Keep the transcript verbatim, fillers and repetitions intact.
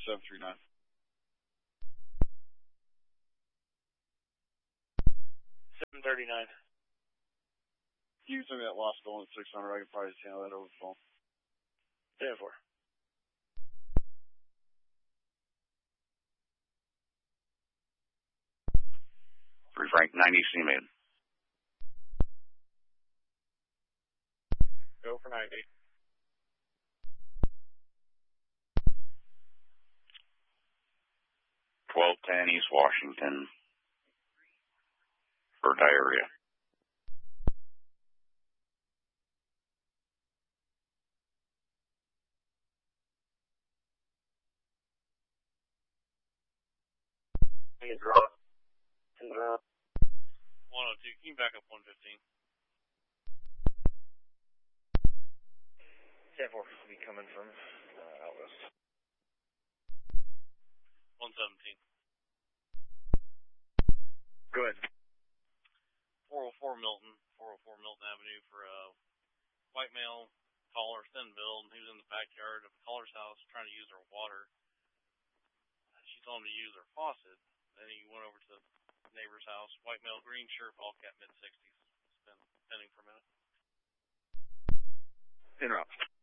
seven three nine. seven thirty-nine. Can you send me that lost stolen six hundred? I can probably just handle that over the phone. ten four. three Frank ninety, C made. Go for ninety. twelve ten East Washington for diarrhea. one oh two, can you back up one fifteen? ten four, be coming from uh, out west. one seventeen. Go ahead. four oh four Milton, four oh four Milton Avenue for a white male, taller, thin build. He was in the backyard of a caller's house trying to use her water. She told him to use her faucet. Then he went over to the neighbor's house. White male, green shirt, ball cap, mid sixties. It's been pending for a minute. Interrupt.